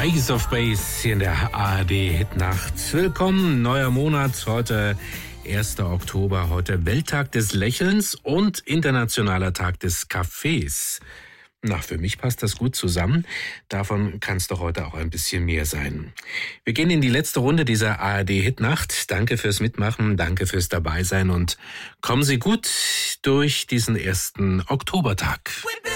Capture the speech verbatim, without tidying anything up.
Ace of Base hier in der A R D-Hitnacht. Willkommen, neuer Monat, heute erster Oktober, heute Welttag des Lächelns und Internationaler Tag des Kaffees. Na, für mich passt das gut zusammen. Davon kann es doch heute auch ein bisschen mehr sein. Wir gehen in die letzte Runde dieser A R D-Hitnacht. Danke fürs Mitmachen, danke fürs Dabeisein und kommen Sie gut durch diesen ersten Oktobertag.